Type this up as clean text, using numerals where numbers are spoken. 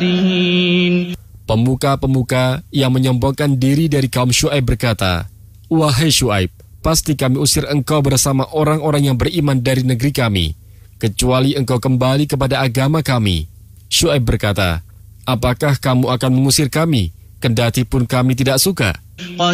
جبارين. Pemuka-pemuka yang menyombongkan diri dari kaum Syuaib berkata, "Wahai Syuaib, pasti kami usir engkau bersama orang-orang yang beriman dari negeri kami, kecuali engkau kembali kepada agama kami." Syuaib berkata, "Apakah kamu akan mengusir kami, kendati pun kami tidak suka?"